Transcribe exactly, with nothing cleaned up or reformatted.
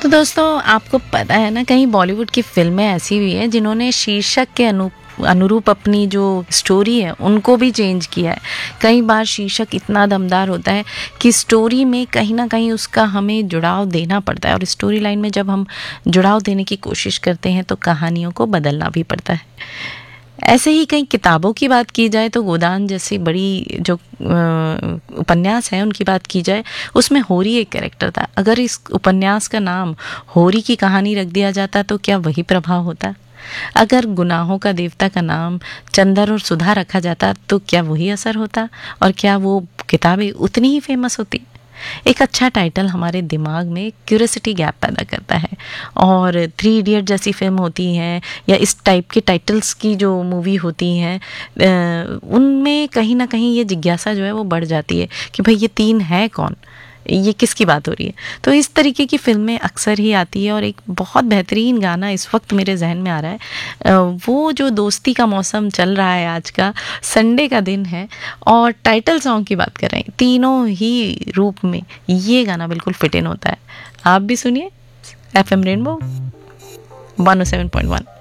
तो दोस्तों आपको पता है ना, कई बॉलीवुड की फिल्में ऐसी हुई हैं जिन्होंने शीर्षक के अनु अनुरूप अपनी जो स्टोरी है उनको भी चेंज किया है। कई बार शीर्षक इतना दमदार होता है कि स्टोरी में कहीं ना कहीं उसका हमें जुड़ाव देना पड़ता है, और स्टोरी लाइन में जब हम जुड़ाव देने की कोशिश करते हैं तो कहानियों को बदलना भी पड़ता है। ऐसे ही कई किताबों की बात की जाए तो गोदान जैसी बड़ी जो उपन्यास है उनकी बात की जाए, उसमें होरी एक कैरेक्टर था। अगर इस उपन्यास का नाम होरी की कहानी रख दिया जाता तो क्या वही प्रभाव होता? अगर गुनाहों का देवता का नाम चंदर और सुधा रखा जाता तो क्या वही असर होता, और क्या वो किताबें उतनी ही फेमस होती? एक अच्छा टाइटल हमारे दिमाग में क्यूरियोसिटी गैप पैदा करता है, और थ्री इडियट जैसी फिल्म होती हैं या इस टाइप के टाइटल्स की जो मूवी होती हैं उनमें कहीं ना कहीं ये जिज्ञासा जो है वो बढ़ जाती है कि भाई ये तीन है कौन, ये किसकी बात हो रही है। तो इस तरीके की फिल्में अक्सर ही आती है। और एक बहुत बेहतरीन गाना इस वक्त मेरे जहन में आ रहा है, वो जो दोस्ती का मौसम चल रहा है, आज का संडे का दिन है और टाइटल सॉन्ग की बात कर रहे हैं, तीनों ही रूप में ये गाना बिल्कुल फिट इन होता है। आप भी सुनिए F M rainbow one O seven point one.